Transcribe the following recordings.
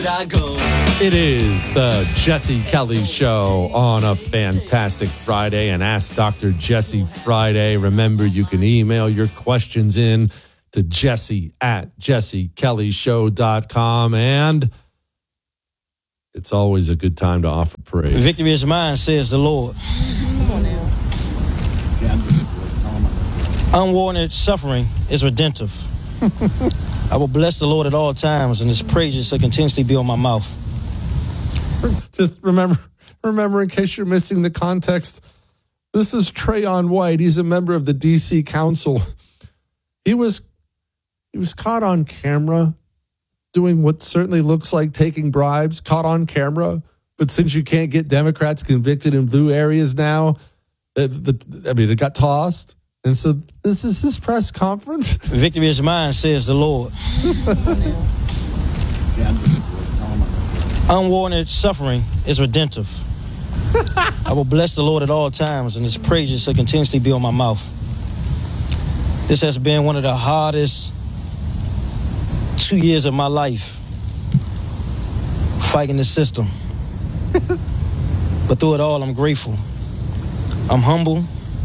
It is the Jesse Kelly Show on a fantastic Friday, and Ask Dr. Jesse Friday. Remember, you can email your questions in to jesse@jessekellyshow.com, and it's always a good time to offer praise. Victory is mine, says the Lord. Come on now. Unwarranted suffering is redemptive. I will bless the Lord at all times, and his praises shall continuously be on my mouth. Just remember, in case you're missing the context, this is Trayon White. He's a member of the D.C. Council. He was caught on camera doing what certainly looks like taking bribes, caught on camera. But since you can't get Democrats convicted in blue areas now, it got tossed. And so this is his press conference. Victory is mine, says the Lord. Unwarranted suffering is redemptive. I will bless the Lord at all times, and his praises shall continuously be on my mouth. This has been one of the hardest 2 years of my life, fighting the system. But through it all, I'm grateful. I'm humble.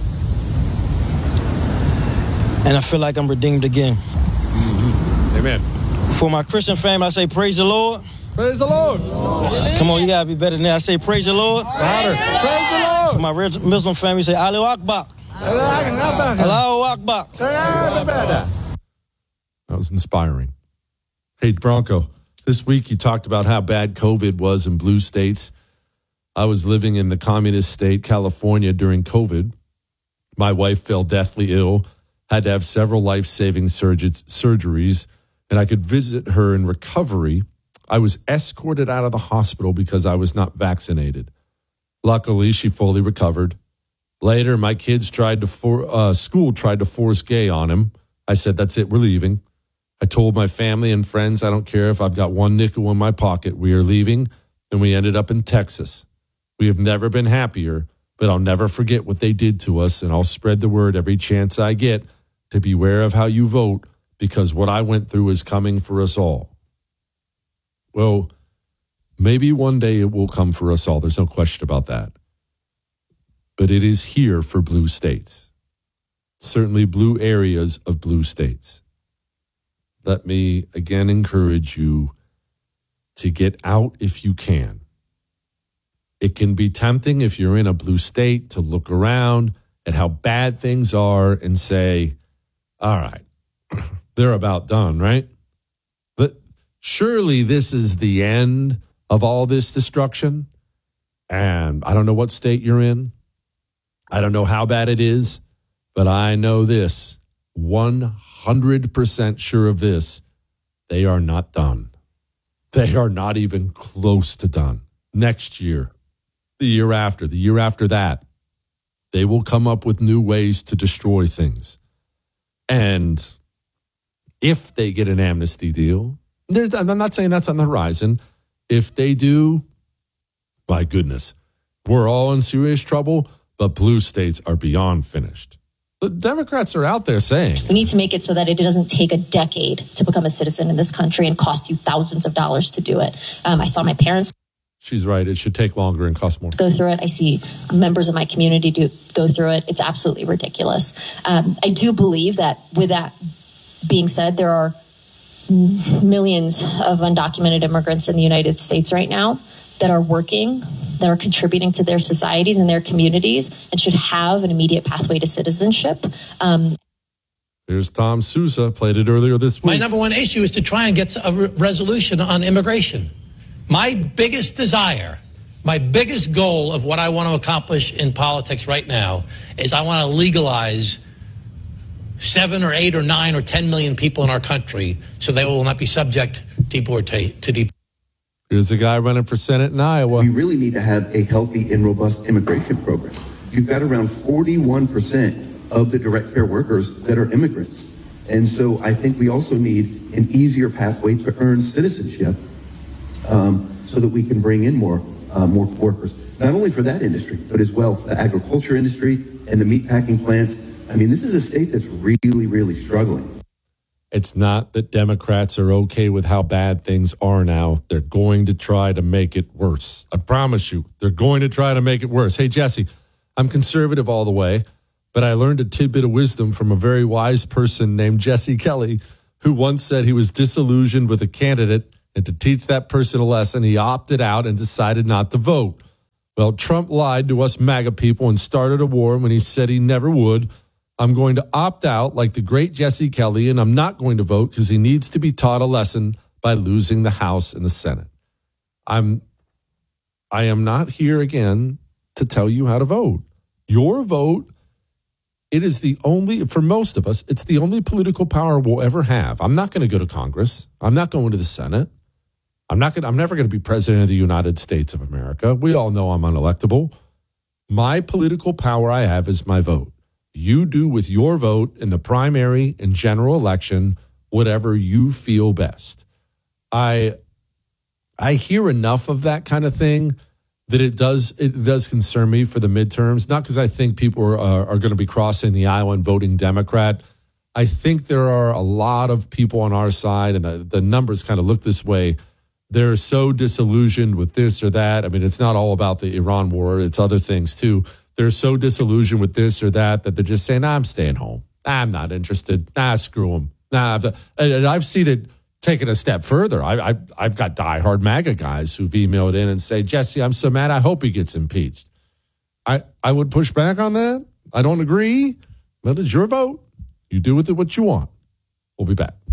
And I feel like I'm redeemed again. Mm-hmm. Amen. For my Christian family, I say, praise the Lord. Praise the Lord. Come on, you got to be better than that. I say, praise the Lord. Louder. Praise the Lord. For my Muslim family, say, Allahu Akbar. Allahu Akbar. That was inspiring. Hey, Bronco, this week you talked about how bad COVID was in blue states. I was living in the communist state, California, during COVID. My wife fell deathly ill, had to have several life-saving surgeries, and I could visit her in recovery. I was escorted out of the hospital because I was not vaccinated. Luckily, she fully recovered. Later, my kids school tried to force gay on him. I said, that's it, we're leaving. I told my family and friends, I don't care if I've got one nickel in my pocket, we are leaving, and we ended up in Texas. We have never been happier, but I'll never forget what they did to us, and I'll spread the word every chance I get to beware of how you vote, because what I went through is coming for us all. Well, maybe one day it will come for us all. There's no question about that. But it is here for blue states, certainly blue areas of blue states. Let me again encourage you to get out if you can. It can be tempting if you're in a blue state to look around at how bad things are and say, all right, they're about done, right? But surely this is the end of all this destruction. And I don't know what state you're in. I don't know how bad it is, but I know this, 100% sure of this, they are not done. They are not even close to done. Next year, the year after that, they will come up with new ways to destroy things. And if they get an amnesty deal, I'm not saying that's on the horizon. If they do, my goodness, we're all in serious trouble, but blue states are beyond finished. The Democrats are out there saying, we need to make it so that it doesn't take a decade to become a citizen in this country and cost you thousands of dollars to do it. I saw my parents. She's right. It should take longer and cost more. Go through it. I see members of my community go through it. It's absolutely ridiculous. I do believe that with that being said, there are millions of undocumented immigrants in the United States right now that are working, that are contributing to their societies and their communities, and should have an immediate pathway to citizenship. Here's Tom Sousa, played it earlier this week. My number one issue is to try and get a resolution on immigration. My biggest desire, my biggest goal of what I want to accomplish in politics right now is I want to legalize 7 or 8 or 9 or 10 million people in our country so they will not be subject to deportation. Here's a guy running for Senate in Iowa. We really need to have a healthy and robust immigration program. You've got around 41% of the direct care workers that are immigrants. And so I think we also need an easier pathway to earn citizenship so that we can bring in more workers, not only for that industry, but as well the agriculture industry and the meatpacking plants. I mean, this is a state that's really, really struggling. It's not that Democrats are okay with how bad things are now. They're going to try to make it worse. I promise you, they're going to try to make it worse. Hey, Jesse, I'm conservative all the way, but I learned a tidbit of wisdom from a very wise person named Jesse Kelly, who once said he was disillusioned with a candidate, and to teach that person a lesson, he opted out and decided not to vote. Well, Trump lied to us MAGA people and started a war when he said he never would. I'm going to opt out like the great Jesse Kelly, and I'm not going to vote because he needs to be taught a lesson by losing the House and the Senate. I am not here again to tell you how to vote. Your vote, it is the only, for most of us, it's the only political power we'll ever have. I'm not going to go to Congress. I'm not going to the Senate. I'm never going to be president of the United States of America. We all know I'm unelectable. My political power I have is my vote. You do with your vote in the primary and general election whatever you feel best. I hear enough of that kind of thing that it does concern me for the midterms, not because I think people are going to be crossing the aisle and voting Democrat. I think there are a lot of people on our side, and the numbers kind of look this way. They're so disillusioned with this or that. I mean, it's not all about the Iran war. It's other things, too. They're so disillusioned with this or that they're just saying, I'm staying home. I'm not interested. Screw them. And I've seen it taken a step further. I've got diehard MAGA guys who've emailed in and say, Jesse, I'm so mad. I hope he gets impeached. I would push back on that. I don't agree, but it's your vote. You do with it what you want. We'll be back.